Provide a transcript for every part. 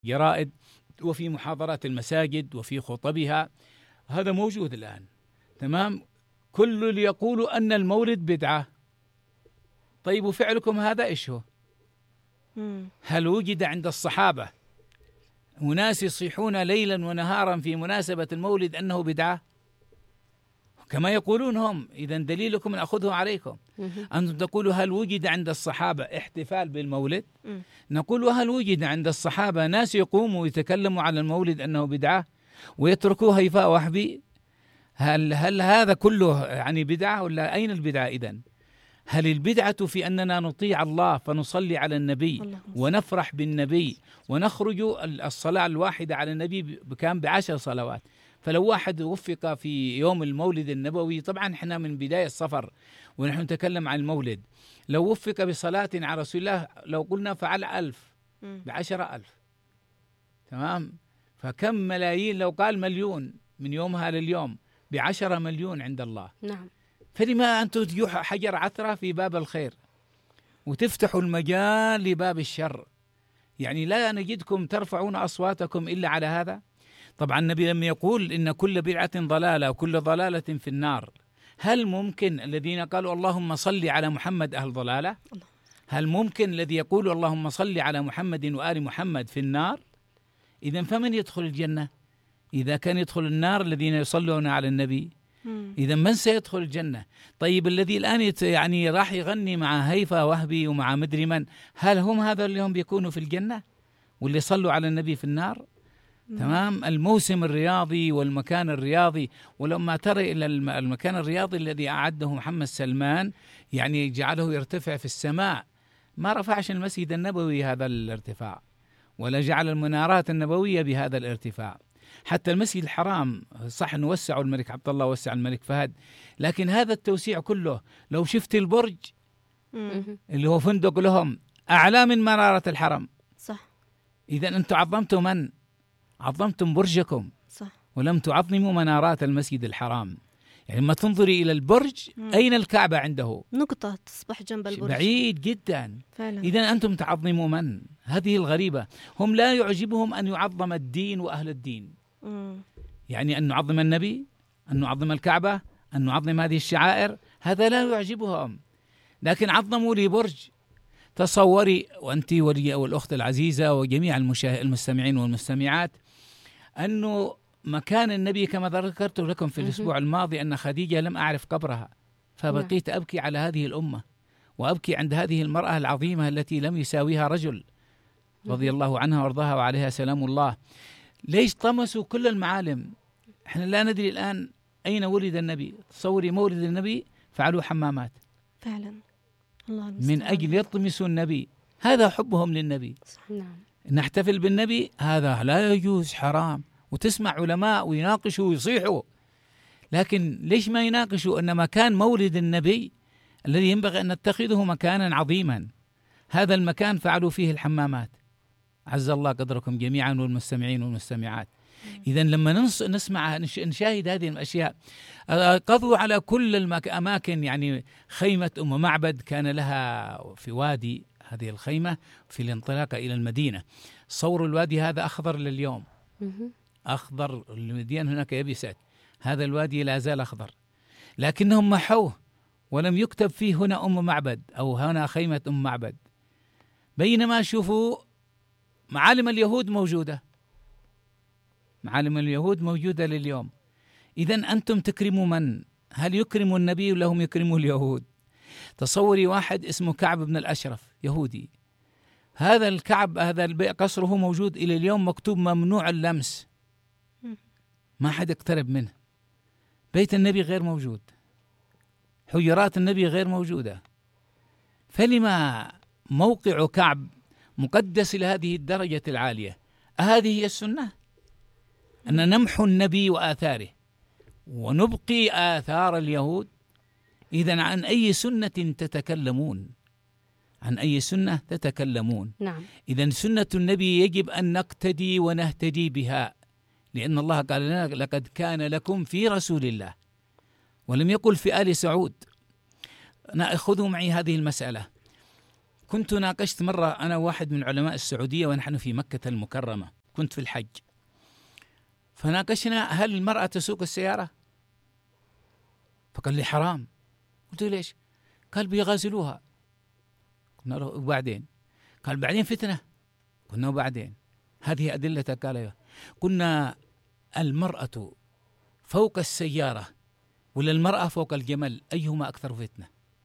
جرائد وفي محاضرات المساجد وفي خطبها. هذا موجود الآن. تمام. كل اللي يقول أن المولد بدعة. طيب وفعلكم هذا إيش هو؟ هل وجد عند الصحابة أناس يصيحون ليلا ونهارا في مناسبة المولد أنه بدعة كما يقولون هم؟ إذا دليلكم نأخذه عليكم. أنتم تقولوا هل وجد عند الصحابة احتفال بالمولد؟ نقول هل وجد عند الصحابة ناس يقوموا ويتكلموا على المولد أنه بدعة ويتركوه هيفاء وحبي؟ هل هذا كله يعني بدعة ولا أين البدعة إذن؟ هل البدعة في أننا نطيع الله فنصلي على النبي ونفرح بالنبي ونخرج الصلاة الواحدة على النبي كان ب10 صلوات؟ فلو واحد وفق في يوم المولد النبوي، طبعا احنا من بداية الصفر ونحن نتكلم عن المولد، لو وفق بصلاة على رسول الله لو قلنا فعل 1000 ب10,000. تمام. فكم ملايين لو قال مليون من يومها لليوم ب10 مليون عند الله. نعم. فلما أنتم تجوا حجر عثرة في باب الخير وتفتحوا المجال لباب الشر؟ يعني لا نجدكم ترفعون أصواتكم إلا على هذا. طبعا النبي لما يقول إن كل بدعة ضلالة وكل ضلالة في النار، هل ممكن الذين قالوا اللهم صل على محمد أهل ضلالة؟ هل ممكن الذي يقول اللهم صل على محمد وآل محمد في النار؟ إذن فمن يدخل الجنة؟ إذا كان يدخل النار الذين يصلون على النبي، إذا من سيدخل الجنة؟ طيب الذي الآن يعني راح يغني مع هيفا وهبي ومع مدري من، هل هم هذا اللي هم بيكونوا في الجنة واللي صلوا على النبي في النار؟ تمام. الموسم الرياضي والمكان الرياضي، ولما ترى إلى المكان الرياضي الذي أعده محمد سلمان، يعني جعله يرتفع في السماء، ما رفعش المسجد النبوي هذا الارتفاع ولا جعل المنارات النبوية بهذا الارتفاع. حتى المسجد الحرام صح نوسعه، الملك عبد الله وسع الملك فهد، لكن هذا التوسيع كله لو شفت البرج اللي هو فندق لهم أعلى من منارة الحرم. صح. إذا أنتم عظمتم من؟ عظمتم برجكم. صح. ولم تعظموا منارات المسجد الحرام. يعني ما تنظري إلى البرج أين الكعبة عنده؟ نقطة تصبح جنب البرج، بعيد جدا فعلا. إذا أنتم تعظموا من؟ هذه الغريبة. هم لا يعجبهم أن يعظم الدين وأهل الدين. يعني أن نعظم النبي، أن نعظم الكعبة، أن نعظم هذه الشعائر، هذا لا يعجبهم. لكن عظموا لي برج. تصوري وأنت والأخت العزيزة وجميع المستمعين والمستمعات أنه مكان النبي كما ذكرت لكم في الأسبوع الماضي أن خديجة لم أعرف قبرها، فبقيت أبكي على هذه الأمة وأبكي عند هذه المرأة العظيمة التي لم يساويها رجل رضي الله عنها وارضاها وعليها سلام الله. ليش طمسوا كل المعالم؟ احنا لا ندري الآن أين ولد النبي. تصوري مولد النبي فعلوا حمامات فعلا. الله من أجل يطمسوا النبي. هذا حبهم للنبي. نعم. نحتفل بالنبي هذا لا يجوز، حرام. وتسمع علماء ويناقشوا ويصيحوا، لكن ليش ما يناقشوا أن مكان مولد النبي الذي ينبغي أن نتخذه مكانا عظيما، هذا المكان فعلوا فيه الحمامات. عز الله قدركم جميعا والمستمعين والمستمعات. إذن لما نسمع نشاهد هذه الأشياء، قضوا على كل الأماكن. يعني خيمة أم معبد كان لها في وادي هذه الخيمة في الانطلاق إلى المدينة. صور الوادي هذا أخضر لليوم، أخضر. المدينة هناك يبست، هذا الوادي لا زال أخضر، لكنهم محوه ولم يكتب فيه هنا أم معبد أو هنا خيمة أم معبد. بينما شوفوا معالم اليهود موجودة، معالم اليهود موجودة لليوم. إذن أنتم تكرموا من؟ هل يكرموا النبي ولا هم يكرموا اليهود؟ تصوري واحد اسمه كعب بن الأشرف يهودي، هذا الكعب هذا قصره موجود إلى اليوم مكتوب ممنوع اللمس، ما حد يقترب منه. بيت النبي غير موجود، حجرات النبي غير موجودة. فلما موقع كعب مقدس لهذه الدرجة العالية؟ هذه هي السنة، أن نمحو النبي وآثاره ونبقي آثار اليهود. إذن عن أي سنة تتكلمون؟ عن أي سنة تتكلمون؟ نعم. إذن سنة النبي يجب أن نقتدي ونهتدي بها، لأن الله قال لنا لقد كان لكم في رسول الله، ولم يقل في آل سعود. خذوا معي هذه المسألة. كنت ناقشت مرة أنا واحد من علماء السعودية ونحن في مكة المكرمة، كنت في الحج، فناقشنا هل المرأة تسوق السيارة؟ فقال لي حرام. قلت له ليش؟ قال بيغازلوها. قلنا له وبعدين؟ قال بعدين فتنة. قلنا وبعدين؟ هذه أدلتك؟ قال أيوه. قلنا المرأة فوق السيارة ولا المرأة فوق الجمل، أيهما أكثر فتنة؟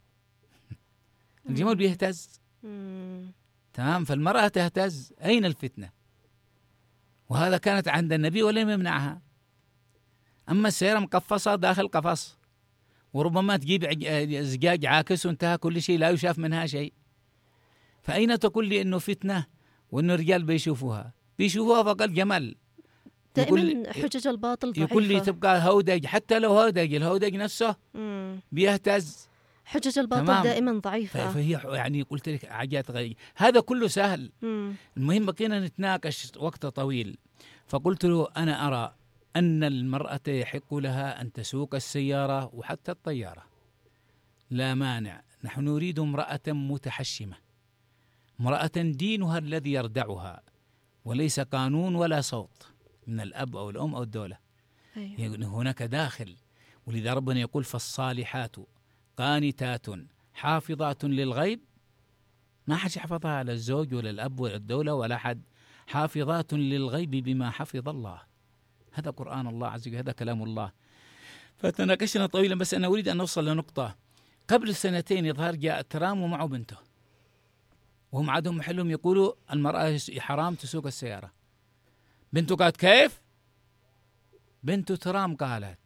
الجمل بيهتز، تمام، فالمرأة تهتز، أين الفتنة؟ وهذا كانت عند النبي ولم يمنعها. أما السيارة مقفصة داخل قفص، وربما تجيب زجاج عاكس وانتهى كل شيء، لا يشاف منها شيء. فأين تقول لي إنه فتنة وإنه الرجال بيشوفوها فوق الجمل؟ دائما حجج الباطل ضعيفة. يقول لي تبقى هودج، حتى لو هودج، الهودج نفسه بيهتز. حجج الباطل دائما ضعيفة. فهي يعني قلت لك حاجات غريبة، هذا كله سهل. المهم بقينا نتناقش وقت طويل، فقلت له أنا أرى أن المرأة يحق لها أن تسوق السيارة وحتى الطيارة، لا مانع. نحن نريد امرأة متحشمة، امرأة دينها الذي يردعها، وليس قانون ولا صوت من الأب أو الأم أو الدولة. أيوة. هناك داخل، ولذا ربنا يقول فالصالحات قانتات حافظات للغيب، ما حد يحفظها على الزوج ولا الأب ولا الدولة ولا حد، حافظات للغيب بما حفظ الله. هذا قرآن الله عز وجل، هذا كلام الله. فتناقشنا طويلا، بس أنا أريد أن نوصل لنقطة. قبل سنتين يظهر جاء ترام ومعه بنته، وهم عادهم محلهم يقولوا المرأة حرام تسوق السيارة. بنته قالت كيف؟ بنته ترام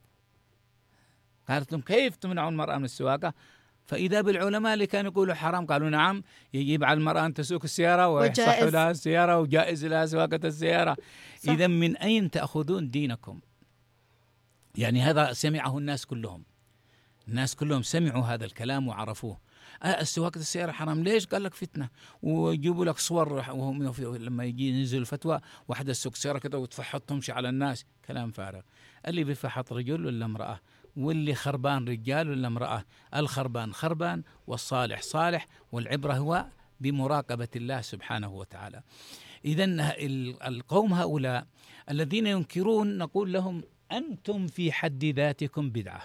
قالت لهم كيف تمنعون المرأة من السواقة؟ فإذا بالعلماء اللي كانوا يقولوا حرام قالوا نعم، يجب على المرأة أن تسوق السيارة ويصح لها السيارة وجائز لها سواقة السيارة. إذا من أين تأخذون دينكم؟ يعني هذا سمعه الناس كلهم، الناس كلهم سمعوا هذا الكلام وعرفوه. سواقة السيارة حرام، ليش؟ قال لك فتنة، ويجيبوا لك صور وهم لما يجي ينزل الفتوى واحدة تسوق سيارة كده وتفحط تمشي على الناس، كلام فارغ. اللي بيفحط رجل ولا امرأة، واللي خربان رجال ولا امرأة، الخربان خربان والصالح صالح، والعبرة هو بمراقبة الله سبحانه وتعالى. إذن القوم هؤلاء الذين ينكرون نقول لهم أنتم في حد ذاتكم بدعة،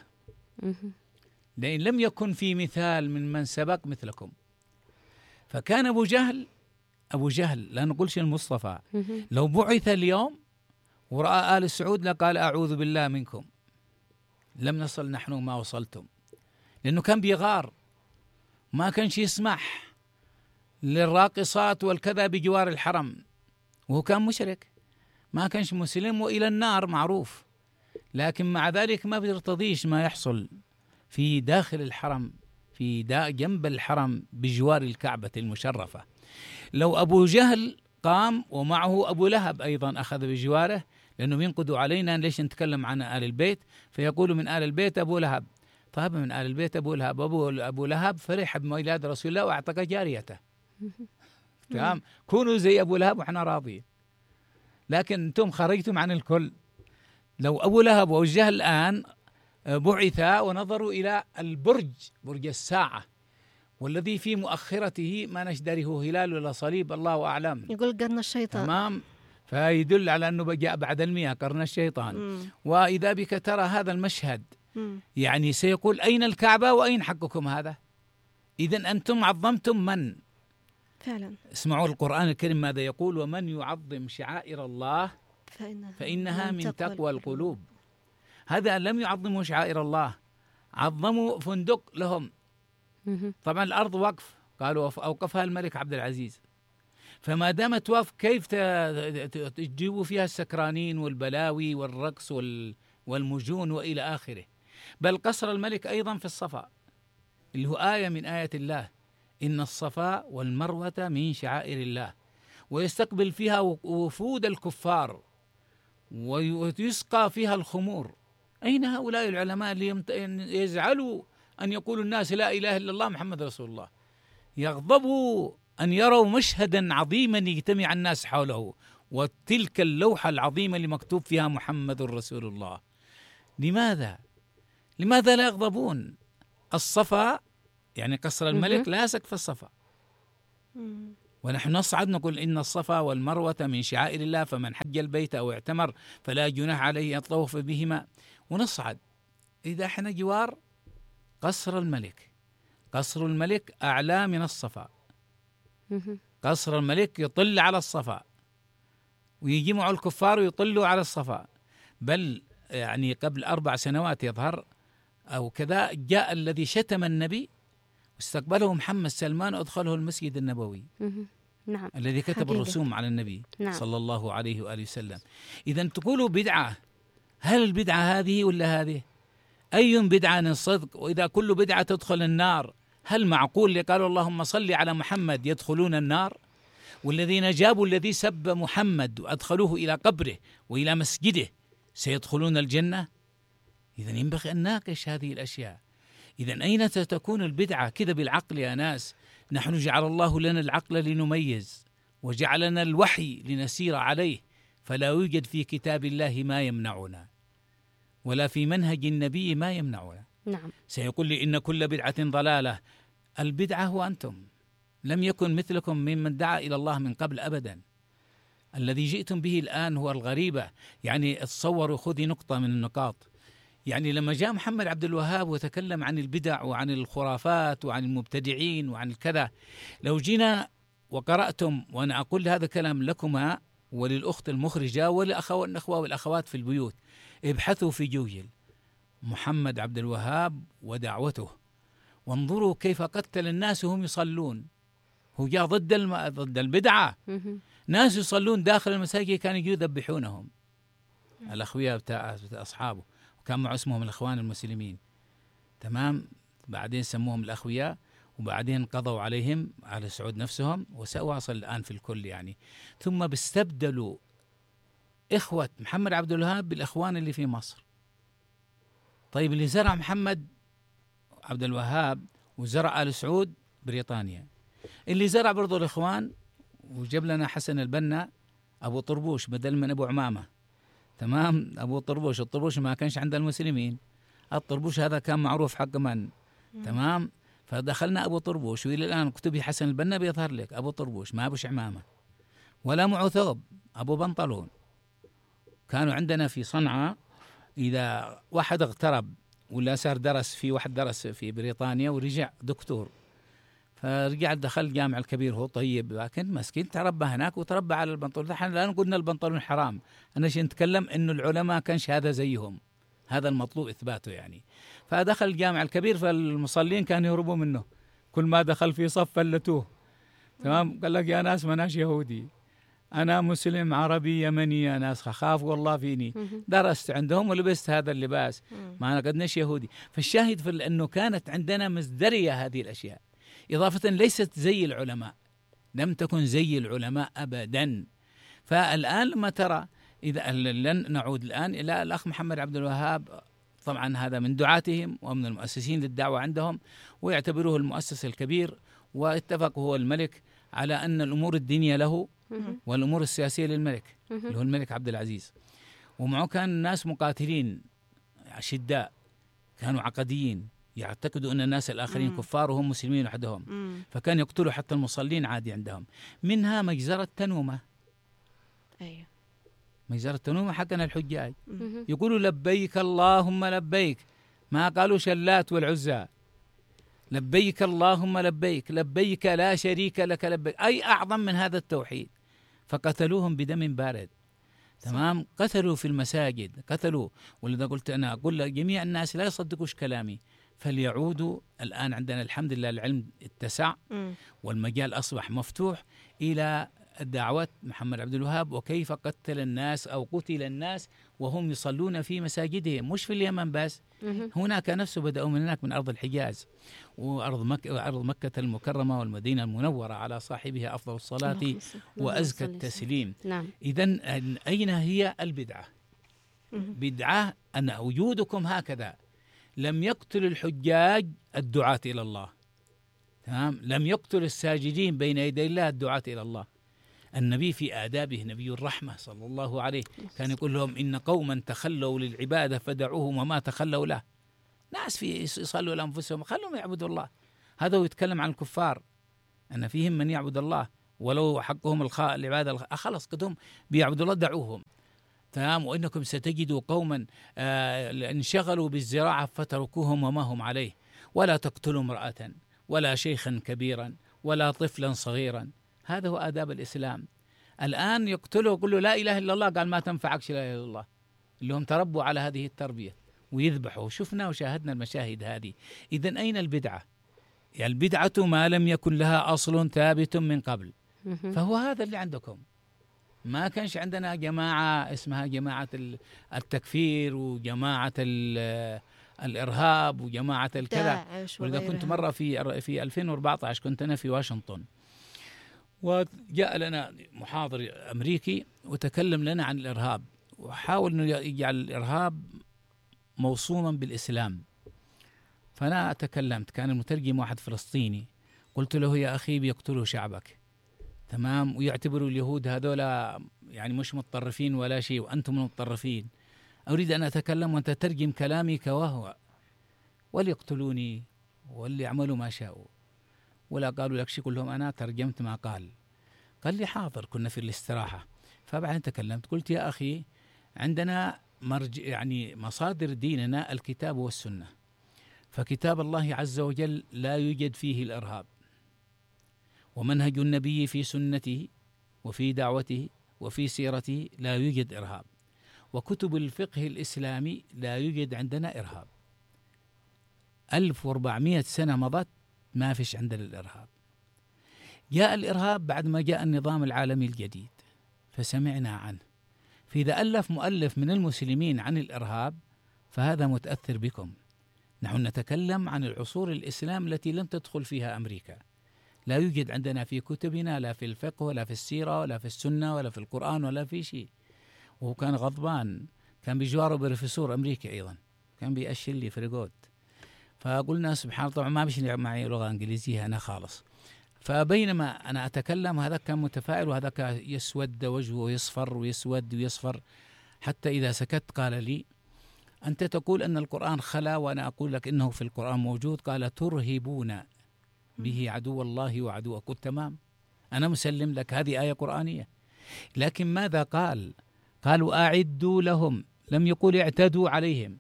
لأن لم يكن في مثال من سبق مثلكم. فكان أبو جهل لا نقولش المصطفى، لو بعث اليوم ورأى آل سعود لقال أعوذ بالله منكم، لم نصل نحن ما وصلتم، لأنه كان بيغار، ما كانش يسمح للراقصات والكذا بجوار الحرم، وهو كان مشرك، ما كانش مسلم وإلى النار معروف، لكن مع ذلك ما بيرتضيش ما يحصل في داخل الحرم، في جنب الحرم بجوار الكعبة المشرفة. لو أبو جهل قام ومعه أبو لهب أيضا أخذ بجواره، لأنه ينقدوا علينا ليش نتكلم عن آل البيت، فيقولوا من آل البيت أبو لهب. طيب من آل البيت أبو لهب، أبو لهب فرح بميلاد رسول الله وأعتق جاريته. تمام، كونوا زي أبو لهب وإحنا راضيين، لكن أنتم خرجتم عن الكل. لو أبو لهب وأبو جهل الآن بعثا ونظروا إلى البرج، برج الساعة، والذي في مؤخرته ما نشدره هلال ولا صليب الله أعلم، يقول قرن الشيطان، تمام، فيدل على أنه جاء بعد 100 قرن الشيطان. وإذا بك ترى هذا المشهد، يعني سيقول أين الكعبة وأين حقكم هذا؟ إذن أنتم عظمتم من؟ فعلا. اسمعوا القرآن الكريم ماذا يقول: ومن يعظم شعائر الله فإنها من تقوى القلوب. هذا لم يعظموا شعائر الله، عظموا فندق لهم. طبعا الأرض وقف، قالوا أوقفها الملك عبد العزيز، فما دامت وقف كيف تجيبوا فيها السكرانين والبلاوي والرقص والمجون وإلى آخره. بل قصر الملك أيضا في الصفا اللي هو آية من آيات الله، إن الصفا والمروة من شعائر الله، ويستقبل فيها وفود الكفار ويسقى فيها الخمور. أين هؤلاء العلماء اللي يزعلوا أن يقولوا الناس لا إله إلا الله محمد رسول الله، يغضبوا أن يروا مشهدا عظيما يجتمع الناس حوله، وتلك اللوحة العظيمة اللي مكتوب فيها محمد رسول الله؟ لماذا لا يغضبون؟ الصفا يعني قصر الملك لا سقف الصفا، ونحن نصعد نقول إن الصفا والمروة من شعائر الله فمن حج البيت أو اعتمر فلا جناح عليه أن يطوف بهما، ونصعد. إذا احنا جوار قصر الملك، قصر الملك أعلى من الصفا، قصر الملك يطل على الصفا، ويجمع الكفار ويطلوا على الصفا. بل يعني قبل 4 سنوات يظهر أو كذا جاء الذي شتم النبي واستقبله محمد سلمان وأدخله المسجد النبوي. نعم. الذي كتب الرسوم على النبي. نعم. صلى الله عليه وآله وسلم. إذا تقولوا بدعة، هل البدعة هذه ولا هذه؟ أي بدعة عن الصدق؟ وإذا كل بدعة تدخل النار، هل معقول اللي قالوا اللهم صل على محمد يدخلون النار؟ والذين جابوا الذي سب محمد وأدخلوه إلى قبره وإلى مسجده سيدخلون الجنة؟ إذا ينبغي أن نناقش هذه الأشياء. إذا أين ستكون البدعة؟ كذا بالعقل يا ناس. نحن جعل الله لنا العقل لنميز، وجعلنا الوحي لنسير عليه، فلا يوجد في كتاب الله ما يمنعنا، ولا في منهج النبي ما يمنعنا. نعم. سيقول لي إن كل بدعة ضلالة. البدعة هو أنتم، لم يكن مثلكم ممن دعا إلى الله من قبل أبدا. الذي جئتم به الآن هو الغريبة. يعني تصوروا، خذي نقطة من النقاط. يعني لما جاء محمد عبد الوهاب وتكلم عن البدع وعن الخرافات وعن المبتدعين وعن الكذا، لو جينا وقرأتم، وأنا أقول هذا كلام لكما وللأخت المخرجة والأخوة والأخوات في البيوت، ابحثوا في جوجل محمد عبد الوهاب ودعوته، وانظروا كيف قتل الناس وهم يصلون. هو جاء ضد البدعة. ناس يصلون داخل المساجد كانوا يذبحونهم، الأخوياء بتاع أصحابه، وكان مع اسمهم الإخوان المسلمين. تمام. بعدين سموهم الأخوياء، وبعدين قضوا عليهم على سعود نفسهم، وسأواصل الآن في الكل يعني. ثم بيستبدلوا إخوة محمد عبد الوهاب بالإخوان اللي في مصر. طيب اللي زرع محمد عبد الوهاب وزرع آل سعود بريطانيا، اللي زرع برضو الإخوان وجاب لنا حسن البنا أبو طربوش بدل من أبو عمامة. تمام. أبو طربوش، الطربوش ما كانش عند المسلمين، الطربوش هذا كان معروف حق من. تمام. فدخلنا أبو طربوش، وإلى الآن كتبي حسن البنا بيظهر لك أبو طربوش، ما أبوش عمامة ولا معه ثوب، أبو بنطلون. كانوا عندنا في صنعاء إذا واحد اغترب ولا صار درس، في واحد درس في بريطانيا ورجع دكتور، فرجع دخل الجامع الكبير، هو طيب لكن مسكين تربى هناك وتربى على البنطلون. نحن لا قلنا البنطلون حرام، أنا شيء نتكلم إنه العلماء كانش هذا زيهم، هذا المطلوب إثباته يعني. فدخل الجامع الكبير، فالمصلين كانوا يهربوا منه، كل ما دخل في صف فلتوه. تمام. قال لك يا ناس مناش يهودي، أنا مسلم عربي يمني يا ناس، خاف والله فيني. درست عندهم ولبست هذا اللباس، ما أنا قدناش يهودي. فالشاهد في أنه كانت عندنا مزدرية هذه الأشياء، إضافة ليست زي العلماء، لم تكن زي العلماء أبدا. فالآن لما ترى، إذا لن نعود الآن إلى الأخ محمد عبد الوهاب، طبعا هذا من دعاتهم ومن المؤسسين للدعوة عندهم، ويعتبروه المؤسس الكبير، واتفق هو الملك على أن الأمور الدينية له والأمور السياسية للملك اللي هو الملك عبد العزيز. ومعه كان ناس مقاتلين شداء، كانوا عقديين، يعتقدوا أن الناس الآخرين كفار وهم مسلمين وحدهم، فكان يقتلوا حتى المصلين عادي عندهم. منها مجزرة تنومة. أيوة. مجزرة تنومة حقنا الحجاج يقولوا لبيك اللهم لبيك، ما قالوا شلات والعزى، لبيك اللهم لبيك، لبيك لا شريك لك لبيك، أي أعظم من هذا التوحيد. فقتلوهم بدم بارد. تمام. قتلوا في المساجد، قتلوا. ولذا قلت أنا أقول لجميع الناس لا يصدقوش كلامي، فليعودوا. الآن عندنا الحمد لله العلم اتسع والمجال أصبح مفتوح إلى دعوة محمد عبد الوهاب، وكيف قتل الناس أو قتل الناس وهم يصلون في مساجدهم، مش في اليمن بس، هناك نفسه بدأوا من هناك، من أرض الحجاز وأرض مكة المكرمة والمدينة المنورة على صاحبها أفضل الصلاة وأزكى التسليم. نعم. إذن أين هي البدعة؟ بدعة أن وجودكم هكذا لم يقتل الحجاج الدعاة إلى الله. تمام. لم يقتل الساجدين بين يدي الله الدعاة إلى الله. النبي في آدابه نبي الرحمة صلى الله عليه كان يقول لهم إن قوما تخلوا للعبادة فدعوهم وما تخلوا له. ناس في يصلوا لأنفسهم، خلهم يعبدوا الله. هذا هو يتكلم عن الكفار. أن فيهم من يعبد الله ولو حقهم العبادة خلص قدهم بيعبدوا الله دعوهم. تمام. وإنكم ستجدوا قوما انشغلوا بالزراعة فتركوهم وما هم عليه، ولا تقتلوا امرأة ولا شيخا كبيرا ولا طفلا صغيرا. هذا هو آداب الإسلام. الآن يقتلوا يقول له لا إله إلا الله، قال ما تنفعكش لا إله إلا الله، اللي هم تربوا على هذه التربية ويذبحوا. شفنا وشاهدنا المشاهد هذه. إذن أين البدعة؟ يعني البدعة ما لم يكن لها أصل ثابت من قبل، فهو هذا اللي عندكم. ما كانش عندنا جماعة اسمها جماعة التكفير وجماعة الإرهاب وجماعة الكذا. وإذا كنت مرة في 2014 كنت أنا في واشنطن، وجاء لنا محاضر أمريكي وتكلم لنا عن الإرهاب، وحاول أنه يجعل الإرهاب موصوما بالإسلام. فأنا تكلمت، كان المترجم واحد فلسطيني، قلت له يا أخي بيقتلوا شعبك، تمام، ويعتبروا اليهود هذولا يعني مش متطرفين ولا شيء وأنتم المتطرفين. أريد أن أتكلم وأنت تترجم كلامي كوهو، وليقتلوني وليعملوا ما شاءوا ولا قالوا لك شيء. كل لهم أنا ترجمت ما قال لي حاضر. كنا في الاستراحة، فبعدين تكلمت قلت يا أخي عندنا يعني مصادر ديننا الكتاب والسنة، فكتاب الله عز وجل لا يوجد فيه الإرهاب، ومنهج النبي في سنته وفي دعوته وفي سيرته لا يوجد إرهاب، وكتب الفقه الإسلامي لا يوجد عندنا إرهاب. 1400 سنة مضت ما فيش عندنا الإرهاب. جاء الإرهاب بعد ما جاء النظام العالمي الجديد فسمعنا عنه. فإذا ألف مؤلف من المسلمين عن الإرهاب فهذا متأثر بكم. نحن نتكلم عن العصور الإسلام التي لم تدخل فيها أمريكا، لا يوجد عندنا في كتبنا لا في الفقه ولا في السيرة ولا في السنة ولا في القرآن ولا في شيء. وهو كان غضبان، كان بجواره بروفيسور أمريكي أيضا كان بيأشر لي فريقود. فقلنا سبحان الله، طبعا ما بيش معي لغة إنجليزية أنا خالص. فبينما أنا أتكلم هذا كان متفاعل وهذا كان يسود وجهه ويصفر ويسود ويصفر، حتى إذا سكت قال لي أنت تقول أن القرآن خلا وأنا أقول لك إنه في القرآن موجود. قال ترهبون به عدو الله وعدوه. قلت تمام، أنا مسلم لك هذه آية قرآنية، لكن ماذا قال؟ قالوا أعدوا لهم، لم يقول اعتدوا عليهم،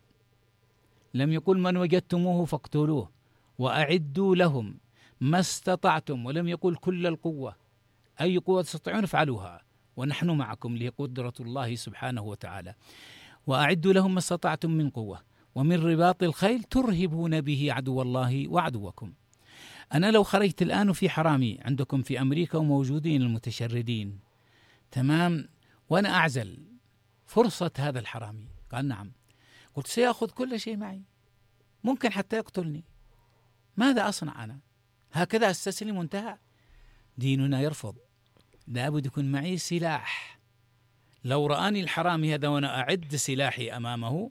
لم يقول من وجدتموه فاقتلوه، وأعدوا لهم ما استطعتم، ولم يقل كل القوة. أي قوة تستطيعون افعلوها ونحن معكم، لهي قدرة الله سبحانه وتعالى. وأعدوا لهم ما استطعتم من قوة ومن رباط الخيل ترهبون به عدو الله وعدوكم. أنا لو خرجت الآن في حرامي عندكم في أمريكا وموجودين المتشردين، تمام، وأنا أعزل فرصة هذا الحرامي، قال نعم، قلت سيأخذ كل شيء معي، ممكن حتى يقتلني، ماذا أصنع أنا؟ هكذا أستسلم وانتهى؟ ديننا يرفض، لابد يكون معي سلاح. لو رآني الحرامي هذا وأنا أعد سلاحي أمامه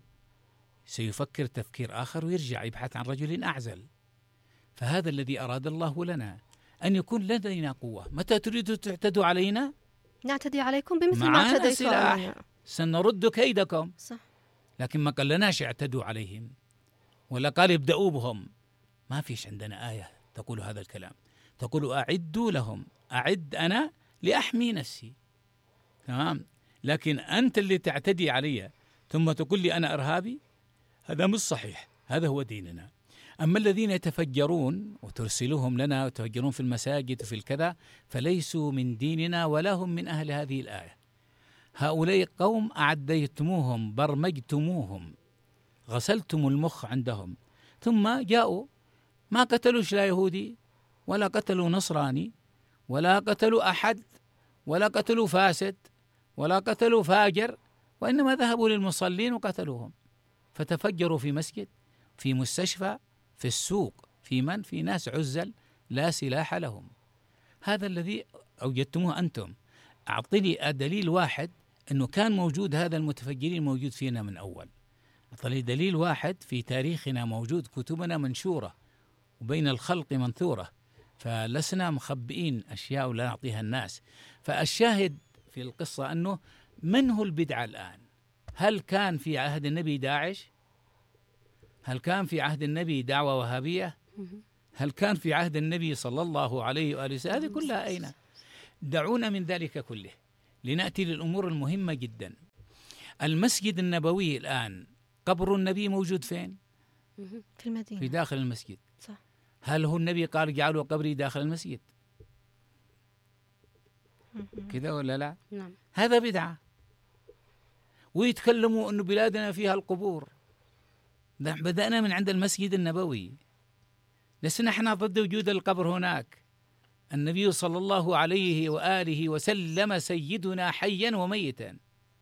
سيفكر تفكير آخر ويرجع يبحث عن رجل أعزل. فهذا الذي أراد الله لنا، أن يكون لدينا قوة. متى تريدوا تعتدوا علينا؟ نعتدي عليكم بمثل ما اعتديتم علينا، سنرد كيدكم. صح. لكن ما قال لناش اعتدوا عليهم ولا قال ابدأوا بهم. ما فيش عندنا آية تقول هذا الكلام. تقول أعدوا لهم، أعد أنا لأحمي نفسي، تمام، لكن أنت اللي تعتدي علي ثم تقول لي أنا إرهابي، هذا مش صحيح. هذا هو ديننا. أما الذين يتفجرون وترسلوهم لنا ويتفجرون في المساجد وفي الكذا فليسوا من ديننا ولا هم من أهل هذه الآية. هؤلاء قوم أعديتموهم، برمجتموهم، غسلتم المخ عندهم، ثم جاءوا ما قتلوش لا يهودي ولا قتلوا نصراني ولا قتلوا أحد ولا قتلوا فاسد ولا قتلوا فاجر، وإنما ذهبوا للمصلين وقتلوهم. فتفجروا في مسجد، في مستشفى، في السوق، في ناس عزل لا سلاح لهم. هذا الذي أوجدتموه أنتم. أعطني دليل واحد أنه كان موجود هذا المتفجرين موجود فينا من أول. أعطني دليل واحد في تاريخنا موجود، كتبنا منشورة وبين الخلق منثورة، فلسنا مخبئين أشياء ولا نعطيها الناس. فالشاهد في القصة أنه من هو البدعة الآن؟ هل كان في عهد النبي داعش؟ هل كان في عهد النبي دعوة وهابية؟ هل كان في عهد النبي صلى الله عليه وآله وسلم؟ هذه كلها أين؟ دعونا من ذلك كله لنأتي للأمور المهمة جدا. المسجد النبوي الآن قبر النبي موجود فين؟ في المدينة، في داخل المسجد. صح. هل هو النبي قال اجعلوا قبري داخل المسجد كذا ولا لا؟ نعم. هذا بدعة. ويتكلموا أنه بلادنا فيها القبور. بدأنا من عند المسجد النبوي، لسنا احنا ضد وجود القبر هناك. النبي صلى الله عليه وآله وسلم سيدنا حيا وميتا،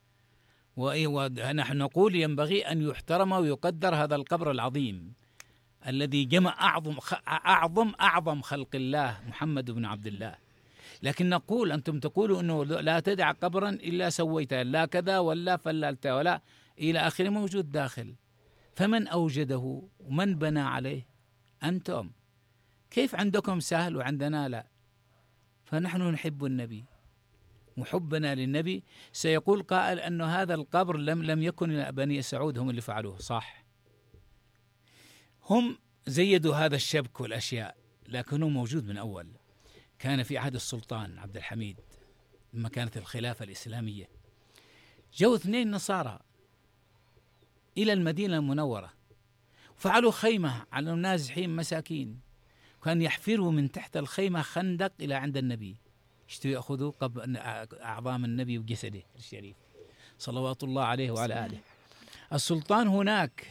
ونحن نقول ينبغي أن يحترم ويقدر هذا القبر العظيم الذي جمع أعظم خلق الله محمد بن عبد الله. لكن نقول أنتم تقولوا أنه لا تدع قبرا إلا سويته، لا كذا ولا فللته ولا إلى آخره، موجود داخل. فمن أوجده ومن بنى عليه؟ أنتم. كيف عندكم سهل وعندنا لا؟ فنحن نحب النبي، محبنا للنبي. سيقول قائل أن هذا القبر لم يكن بني سعود هم اللي فعلوه، صح، هم زيدوا هذا الشبك والأشياء، لكنه موجود من أول. كان في عهد السلطان عبد الحميد لما كانت الخلافة الإسلامية، جو 2 نصارى إلى المدينة المنورة، فعلوا خيمة على النازحين مساكين، كان يحفروا من تحت الخيمة خندق إلى عند النبي، يأخذوا أعظام النبي وجسده الشريف صلوات الله عليه وعلى آله. السلطان هناك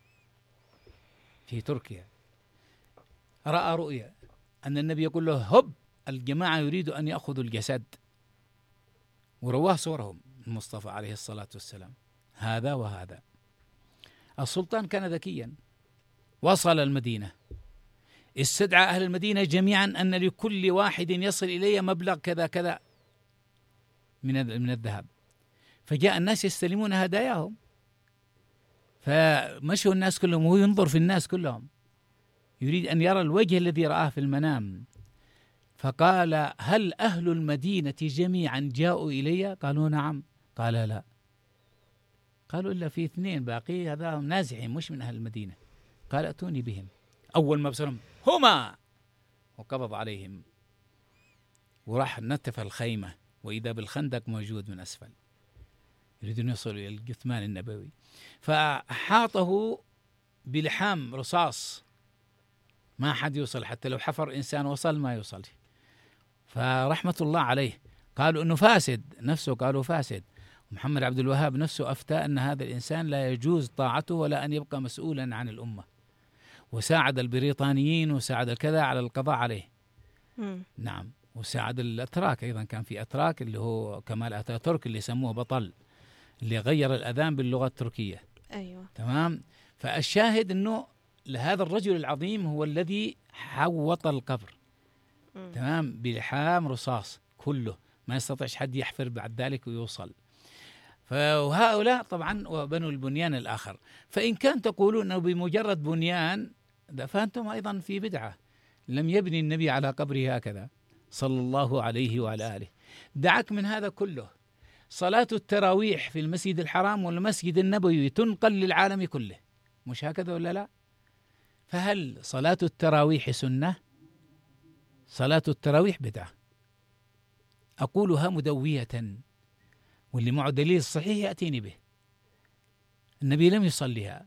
في تركيا رأى رؤيا أن النبي يقول له هب الجماعة يريدوا أن يأخذوا الجسد، ورواه صورهم المصطفى عليه الصلاة والسلام هذا وهذا. السلطان كان ذكيا، وصل المدينة، استدعى أهل المدينة جميعا أن لكل واحد يصل إليه مبلغ كذا كذا من الذهب، فجاء الناس يستلمون هداياهم، فمشوا الناس كلهم وهو ينظر في الناس كلهم، يريد أن يرى الوجه الذي رآه في المنام، فقال هل أهل المدينة جميعا جاءوا إلي؟ قالوا نعم. قال لا. قالوا إلا في 2 باقي هذا نازحين مش من أهل المدينة. قال أتوني بهم. أول ما بصرهم هما، وقبض عليهم وراح نتف الخيمة، وإذا بالخندق موجود من أسفل، يريدون يصلوا إلى الجثمان النبوي، فأحاطه بلحام رصاص، ما حد يوصل، حتى لو حفر إنسان وصل ما يوصل. فرحمة الله عليه قالوا أنه فاسد نفسه، قالوا فاسد. محمد عبد الوهاب نفسه أفتى أن هذا الإنسان لا يجوز طاعته ولا أن يبقى مسؤولا عن الأمة، وساعد البريطانيين وساعد الكذا على القضاء عليه. نعم، وساعد الأتراك أيضا، كان في أتراك اللي هو كمال أتاتورك اللي سموه بطل، اللي غير الأذان باللغة التركية. أيوة. تمام. فالشاهد أنه لهذا الرجل العظيم هو الذي حوط القبر تمام بلحام رصاص كله، ما يستطيعش حد يحفر بعد ذلك ويوصل. فهؤلاء طبعا وبنوا البنيان الآخر. فإن كان تقولون أنه بمجرد بنيان، فأنتم أيضا في بدعة. لم يبني النبي على قبره هكذا صلى الله عليه وعلى آله. دعك من هذا كله. صلاة التراويح في المسجد الحرام والمسجد النبوي تنقل للعالم كله، مش هكذا ولا لا؟ فهل صلاة التراويح سنة؟ صلاة التراويح بدعة، أقولها مدوية، واللي معه دليل صحيح يأتيني به. النبي لم يصليها،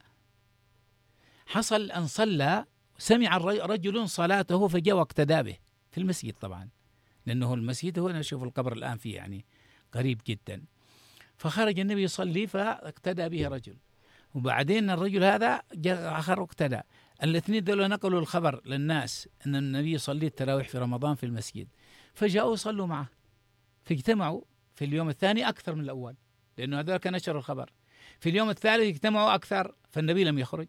حصل أن صلى، سمع رجل صلاته فجاء واقتدى به في المسجد طبعا، لأنه المسجد هو نشوف القبر الآن فيه يعني قريب جدا. فخرج النبي يصلي فاقتدى به رجل، وبعدين الرجل هذا جاء آخر واقتدى. الاثنين دول نقلوا الخبر للناس أن النبي يصلي التراويح في رمضان في المسجد، فجاءوا يصلوا معه، فاجتمعوا في اليوم الثاني أكثر من الأول، لأنه هذول كان نشروا الخبر. في اليوم الثالث اجتمعوا أكثر، فالنبي لم يخرج.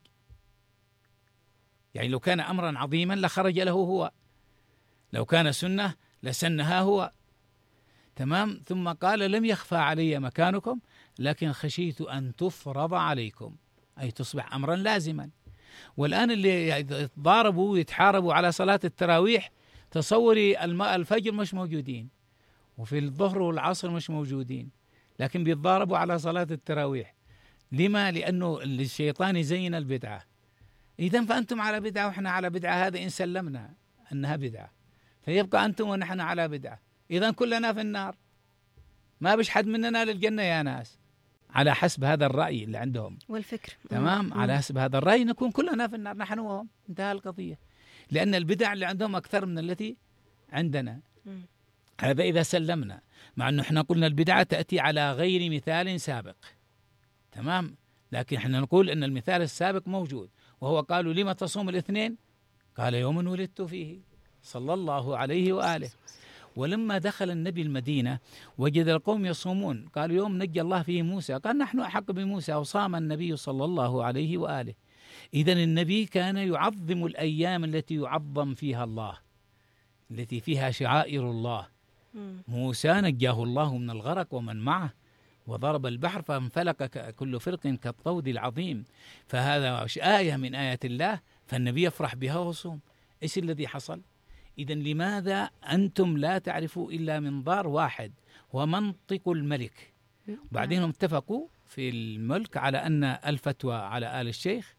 يعني لو كان أمرا عظيما لخرج له هو، لو كان سنة لسنها هو. تمام. ثم قال لم يخفى علي مكانكم لكن خشيت أن تفرض عليكم، أي تصبح أمرا لازما. والآن اللي يتضاربوا ويتحاربوا على صلاة التراويح، تصوري الفجر مش موجودين، وفي الظهر والعصر مش موجودين، لكن بيتضاربوا على صلاة التراويح. لما؟ لأنه الشيطان يزين البدعة. إذن فأنتم على بدعة وإحنا على بدعة، هذا إن سلمنا أنها بدعة، فيبقى أنتم ونحن على بدعة، إذن كلنا في النار، ما بيش حد مننا للجنة يا ناس، على حسب هذا الرأي اللي عندهم والفكر. تمام. على حسب هذا الرأي نكون كلنا في النار نحن وهم، انتهى القضية، لأن البدع اللي عندهم أكثر من التي عندنا. هذا إذا سلمنا، مع أنه احنا قلنا البدعة تأتي على غير مثال سابق، تمام، لكن احنا نقول أن المثال السابق موجود، وهو قالوا لما تصوم الاثنين؟ قال يوم ولدت فيه صلى الله عليه وآله. ولما دخل النبي المدينة وجد القوم يصومون، قالوا يوم نجى الله فيه موسى، قال نحن أحق بموسى، وصام النبي صلى الله عليه وآله. إذن النبي كان يعظم الأيام التي يعظم فيها الله، التي فيها شعائر الله. موسى نجاه الله من الغرق ومن معه، وضرب البحر فانفلق كل فرق كالطود العظيم، فهذا آية من آيات الله، فالنبي يفرح بها وصوم. إيش الذي حصل؟ إذن لماذا أنتم لا تعرفوا إلا منظار واحد ومنطق الملك؟ بعدين هم اتفقوا في الملك على أن الفتوى على آل الشيخ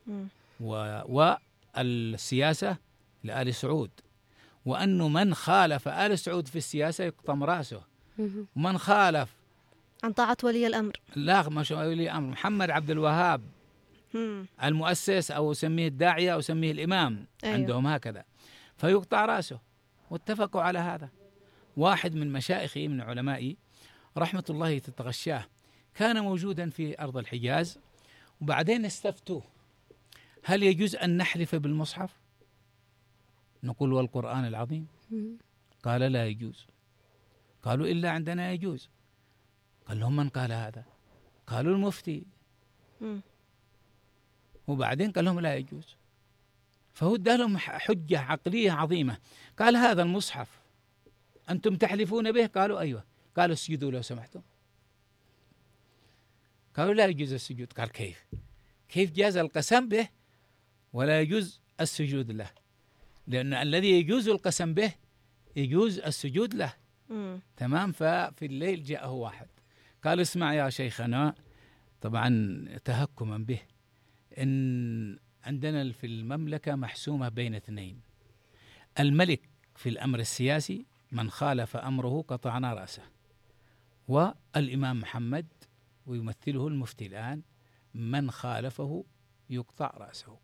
والسياسة لآل سعود، وأنه من خالف آل سعود في السياسة يقطم رأسه، ومن خالف عن طاعة ولي الأمر، لا مش ولي الأمر، محمد عبد الوهاب المؤسس أو سميه الداعية أو سميه الإمام، أيوه. عندهم هكذا، فيقطع رأسه، واتفقوا على هذا. واحد من مشايخي من علمائي رحمة الله تتغشاه كان موجودا في أرض الحجاز، وبعدين استفتوه هل يجوز أن نحلف بالمصحف؟ نقول والقرآن العظيم؟ قال لا يجوز. قالوا إلا عندنا يجوز. قال لهم من قال هذا؟ قالوا المفتي. وبعدين قال لهم لا يجوز، فهو ادى لهم حجة عقلية عظيمة، قال هذا المصحف أنتم تحلفون به؟ قالوا أيوة. قال اسجدوا لو سمحتم. قالوا لا يجوز السجود. قال كيف جاز القسم به ولا يجوز السجود له؟ لأن الذي يجوز القسم به يجوز السجود له. تمام. ففي الليل جاءه واحد قال اسمع يا شيخنا، طبعا تهكما به، إن عندنا في المملكة محسومة بين اثنين، الملك في الأمر السياسي من خالف أمره قطعنا رأسه، والإمام محمد ويمثله المفتي الآن من خالفه يقطع رأسه،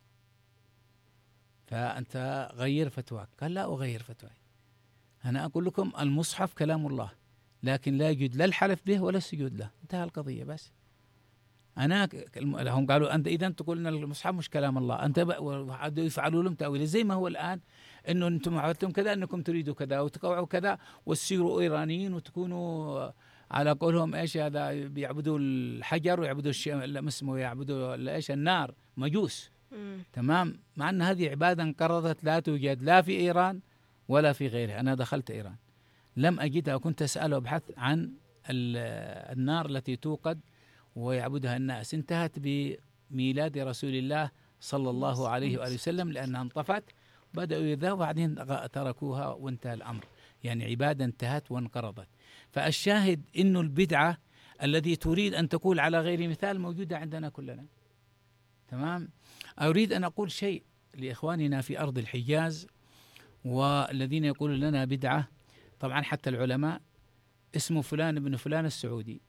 فأنت غير فتواك. قال لا أغير فتواي، أنا أقول لكم المصحف كلام الله، لكن لا يجوز لا الحلف به ولا السجود له، انتهى القضية. بس أنا هم قالوا أنت إذا تقول أن المصحف مش كلام الله، أنت يفعلوا لهم تأويل زي ما هو الآن، إنه أنتم عملتم كذا أنكم تريدوا كذا وتقوعوا كذا وتصيروا إيرانيين وتكونوا على قولهم إيش هذا، بيعبدوا الحجر ويعبدوا اسمه يعبدوا إيش النار، مجوس. تمام. مع أن هذه عبادة انقرضت لا توجد لا في إيران ولا في غيرها. أنا دخلت إيران لم أجدها، وكنت أسأل وأبحث عن النار التي توقد ويعبدها الناس، انتهت بميلاد رسول الله صلى الله عليه وآله وسلم، لأنها انطفت بدأوا يذهبوا وبعدين تركوها وانتهى الأمر، يعني عبادة انتهت وانقرضت. فالشاهد إنه البدعة الذي تريد أن تقول على غير مثال موجودة عندنا كلنا. تمام. أريد أن أقول شيء لإخواننا في أرض الحجاز والذين يقولون لنا بدعة. طبعا حتى العلماء اسمه فلان ابن فلان السعودي،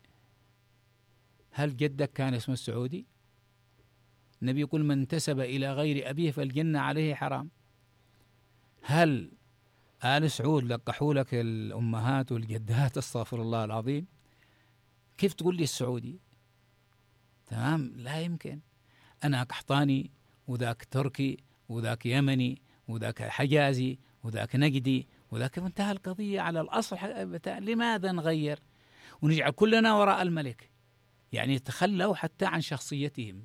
هل جدك كان اسمه السعودي؟ النبي يقول من انتسب إلى غير أبيه فالجنة عليه حرام. هل آل سعود لقحوا لك الأمهات والجدات؟ استغفر الله العظيم، كيف تقول لي السعودي؟ تمام، لا يمكن. أنا قحطاني وذاك تركي وذاك يمني وذاك حجازي وذاك نجدي وذاك، انتهى القضية على الأصل. لماذا نغير ونجعل كلنا وراء الملك؟ يعني تخلوا حتى عن شخصيتهم،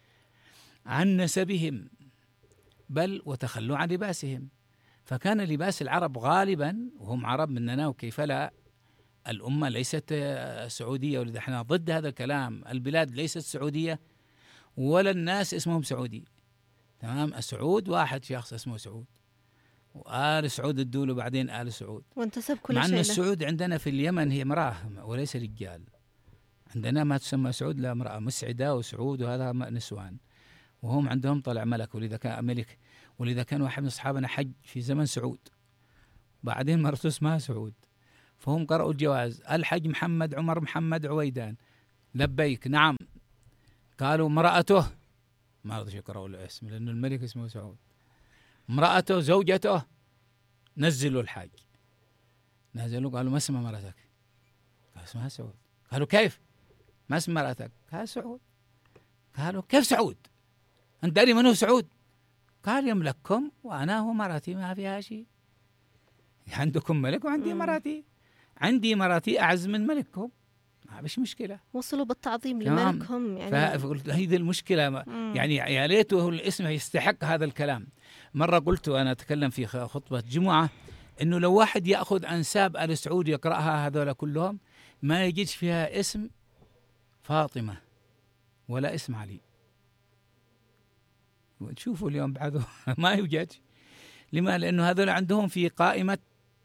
عن نسبهم، بل وتخلوا عن لباسهم. فكان لباس العرب غالبا، وهم عرب مننا وكيف لا، الأمة ليست سعودية، ولذا احنا ضد هذا الكلام. البلاد ليست سعودية ولا الناس اسمهم سعودي. تمام. السعود واحد شخص اسمه سعود، وآل سعود الدولة وبعدين آل سعود، وانتسب كل مع شيء. أن السعود عندنا في اليمن هي امرأة وليس رجال. عندنا ما تسمى سعود لا امرأة، مسعدة وسعود وهذا نسوان. وهم عندهم طلع ملك، ولذا كان ملك، ولذا كان واحد من أصحابنا حج في زمن سعود، بعدين مرته اسمها سعود، فهم قرأوا الجواز: الحج محمد عمر محمد عويدان، لبيك نعم. قالوا امرأته، ما رضوا يقرأوا الاسم لأنه الملك اسمه سعود، امرأته زوجته، نزلوا الحاج، نزلوا قالوا ما اسم مرتك؟ قال اسمها سعود. قالوا كيف؟ ما اسم مرتك؟ قال سعود. قالوا كيف سعود؟ أنت داري من هو سعود؟ قال يملككم وأنا هو مرتي، ما فيها شيء، عندكم ملك وعندي مراتي، عندي مراتي أعز من ملككم، ما فيش مشكلة. وصلوا بالتعظيم لملكهم يعني. فقلت هذه المشكلة يعني يا ليته الاسم يستحق هذا الكلام. مرة قلت وأنا أتكلم في خطبة جمعة إنه لو واحد يأخذ أنساب آل سعود يقرأها هذول كلهم ما يجدش فيها اسم فاطمة ولا اسم علي. تشوفوا اليوم بعده ما يوجد. لما؟ لأنه هذول عندهم في قائمة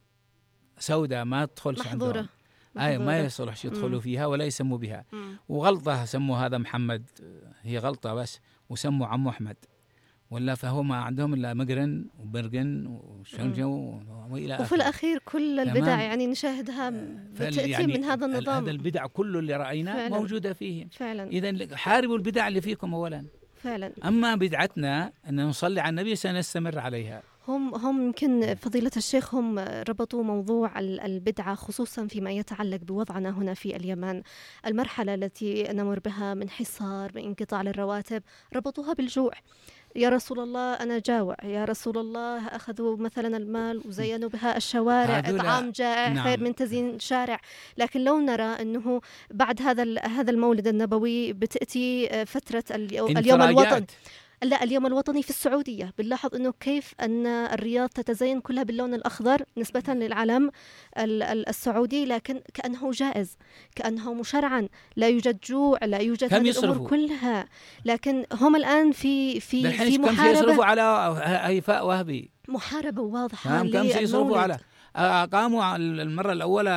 سوداء ما تدخلش محظورة. عندهم، ما يصلحش يدخلوا فيها ولا يسموا بها. وغلطة سموا هذا محمد، هي غلطة بس، وسموا عمو أحمد، ولا فهو ما عندهم إلا مقرن وبرقن وشنجو وإلى آخره. وفي الأخير كل البدع يعني نشاهدها بتأتي يعني من هذا النظام. هذا البدع كله اللي رأيناه موجودة فيهم فعلا. إذن حاربوا البدع اللي فيكم أولا فعلا. أما بدعتنا أن نصلي على النبي سنستمر عليها. هم يمكن فضيلة الشيخ هم ربطوا موضوع البدعة خصوصا فيما يتعلق بوضعنا هنا في اليمن، المرحلة التي نمر بها من حصار، من انقطاع للرواتب، ربطوها بالجوع. يا رسول الله أنا جاوع، يا رسول الله أخذوا مثلا المال وزينوا بها الشوارع، إطعام جائع نعم. خير من تزيين شارع. لكن لو نرى أنه بعد هذا المولد النبوي بتأتي فترة اليوم الوطني، لا اليوم الوطني في السعودية، بنلاحظ أنه كيف أن الرياض تتزين كلها باللون الأخضر نسبة للعلم السعودي، لكن كأنه جائز، كأنه مشرعا، لا يوجد جوع، لا يوجد هذه الأمور كلها. لكن هم الآن في محاربة، كم يصرفوا على هيفاء وهبي، محاربة واضحة. كم يصرفوا على قاموا المرة الأولى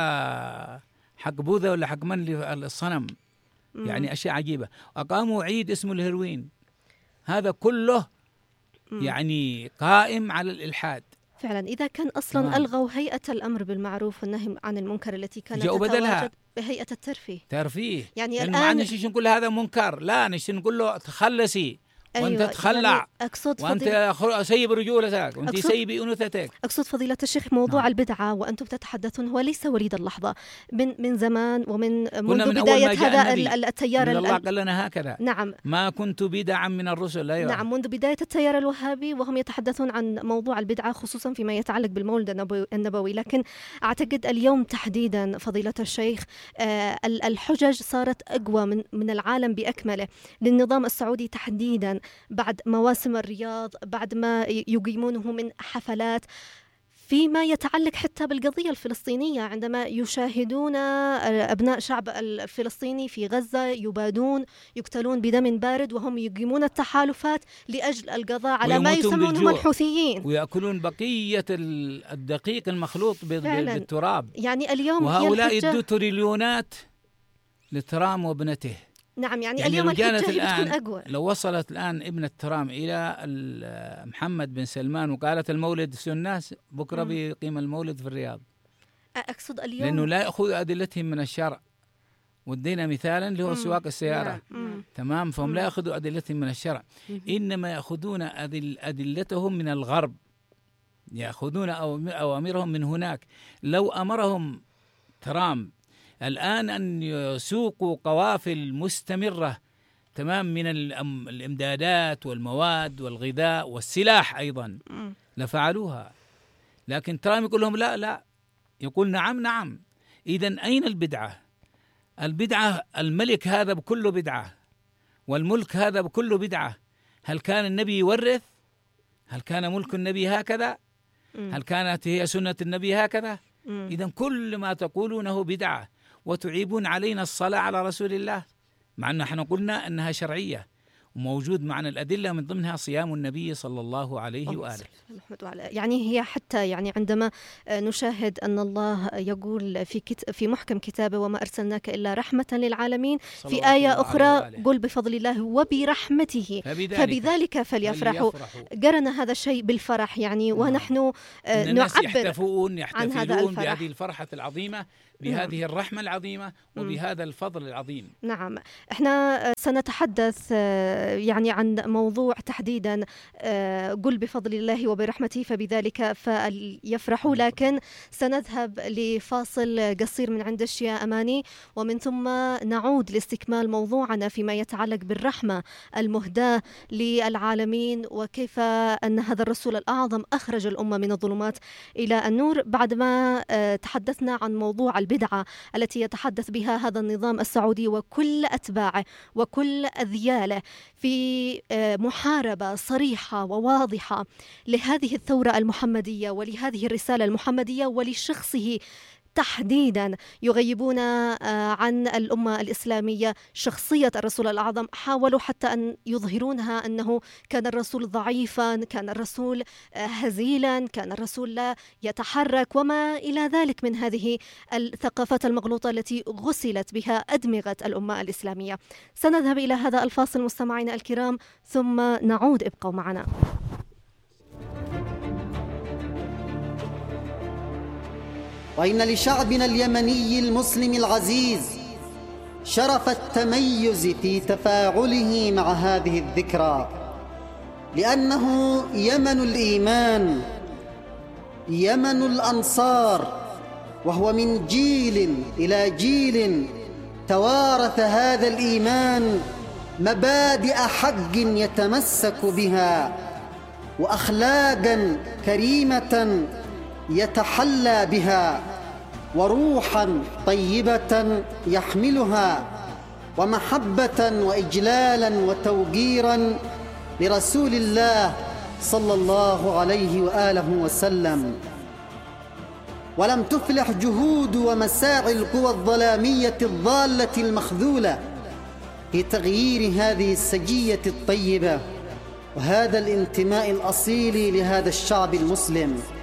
حق بوذا ولا حق من الصنم، يعني أشياء عجيبة. أقاموا عيد اسمه الهيروين، هذا كله يعني قائم على الإلحاد. فعلا إذا كان أصلا ألغوا هيئة الأمر بالمعروف والنهي عن المنكر التي كانت تتواجد بهيئة الترفيه يعني الآن نحن نقول هذا منكر، لا نحن نقول له تخلصي وانت أيوة تخلع يعني وانت سيب رجولتك وانت سيبي انوثتك. اقصد فضيلة الشيخ موضوع البدعة وانتم تتحدثون هو ليس وليد اللحظة، من زمان ومن منذ بداية هذا التيار. الله قال لنا هكذا، نعم، ما كنت بدعا من الرسل. أيوة. نعم، منذ بداية التيار الوهابي وهم يتحدثون عن موضوع البدعة خصوصا فيما يتعلق بالمولد النبوي. لكن اعتقد اليوم تحديدا فضيلة الشيخ الحجج صارت اقوى من العالم باكمله للنظام السعودي تحديدا بعد مواسم الرياض، بعد ما يقيمونه من حفلات فيما يتعلق حتى بالقضية الفلسطينية، عندما يشاهدون أبناء شعب الفلسطيني في غزة يبادون يقتلون بدم بارد وهم يقيمون التحالفات لأجل القضاء على ما يسمونهم الحوثيين، ويأكلون بقية الدقيق المخلوط بالتراب. يعني اليوم وهؤلاء يدوا تريليونات لترام وابنته. نعم، يعني اليوم الحجة بتكون أقوى. لو وصلت الآن ابنة ترام إلى محمد بن سلمان وقالت المولد في الناس، بكرة بيقيم المولد في الرياض. أقصد اليوم لأنه لا يأخذ أدلتهم من الشرع، ودينا مثالا اللي هو سواق السيارة. تمام، فهم لا يأخذوا أدلتهم من الشرع، إنما يأخذون أدلتهم من الغرب، يأخذون أوامرهم من هناك. لو أمرهم ترام الآن أن يسوقوا قوافل مستمرة تمام من الإمدادات والمواد والغذاء والسلاح أيضا لفعلوها، لكن ترام يقول لهم لا، يقول نعم. إذن أين البدعة؟ البدعة الملك هذا بكله بدعة، والملك هذا بكله بدعة. هل كان النبي يورث؟ هل كان ملك النبي هكذا؟ هل كانت هي سنة النبي هكذا؟ إذن كل ما تقولونه بدعة، وتعيبون علينا الصلاة على رسول الله، مع أن نحن قلنا أنها شرعية، وموجود معنا الأدلة من ضمنها صيام النبي صلى الله عليه وآله. يعني هي حتى يعني عندما نشاهد أن الله يقول في محكم كتابه وما أرسلناك إلا رحمة للعالمين، في آية أخرى قل بفضل الله وبرحمته فبذلك فليفرحوا. قرن هذا الشيء بالفرح يعني، ونحن نعبر يحتفلون عن هذا الفرح، بهذه الفرحة العظيمة، بهذه الرحمة العظيمة، وبهذا الفضل العظيم. نعم، احنا سنتحدث يعني عن موضوع تحديدا قل بفضل الله وبرحمته فبذلك فليفرحوا، لكن سنذهب لفاصل قصير من عند الشيا أماني، ومن ثم نعود لاستكمال موضوعنا فيما يتعلق بالرحمة المهداة للعالمين، وكيف أن هذا الرسول الأعظم أخرج الأمة من الظلمات إلى النور، بعدما تحدثنا عن موضوع البدعة التي يتحدث بها هذا النظام السعودي وكل أتباعه وكل أذياله في محاربة صريحة وواضحة لهذه الثورة المحمدية ولهذه الرسالة المحمدية ولشخصه تحديدا. يغيبون عن الأمة الإسلامية شخصية الرسول الأعظم، حاولوا حتى أن يظهرونها أنه كان الرسول ضعيفا، كان الرسول هزيلا، كان الرسول لا يتحرك، وما إلى ذلك من هذه الثقافات المغلوطة التي غسلت بها أدمغة الأمة الإسلامية. سنذهب إلى هذا الفاصل مستمعينا الكرام ثم نعود، ابقوا معنا. وإن لشعبنا اليمني المسلم العزيز شرف التميز في تفاعله مع هذه الذكرى، لأنه يمن الإيمان، يمن الأنصار، وهو من جيل إلى جيل توارث هذا الإيمان مبادئ حق يتمسك بها، وأخلاقا كريمة يتحلى بها، وروحا طيبة يحملها، ومحبة وإجلالا وتوقيرا لرسول الله صلى الله عليه وآله وسلم. ولم تفلح جهود ومساعي القوى الظلامية الضالة المخذولة في تغيير هذه السجية الطيبة وهذا الانتماء الأصيل لهذا الشعب المسلم.